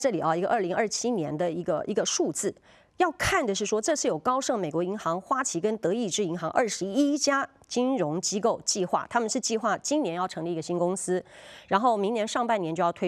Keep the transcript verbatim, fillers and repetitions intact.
这里啊，一个二零二七年的一个一个数字，要看的是说，这是有高盛、美国银行、花旗跟德意志银行二十一家金融机构计划，他们是计划今年要成立一个新公司，然后明年上半年就要推。